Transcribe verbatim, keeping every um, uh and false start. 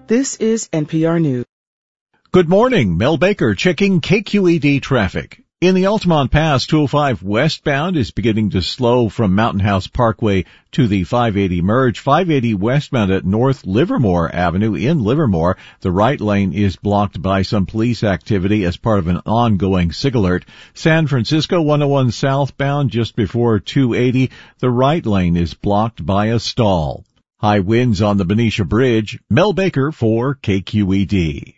This is N P R News. Good morning. Mel Baker checking K Q E D traffic. In the Altamont Pass, two oh five westbound is beginning to slow from Mountain House Parkway to the five eighty merge. five eighty westbound at North Livermore Avenue in Livermore. The right lane is blocked by some police activity as part of an ongoing SIG alert. San Francisco one oh one southbound just before two eighty. The right lane is blocked by a stall. High winds on the Benicia Bridge. Mel Baker for K Q E D.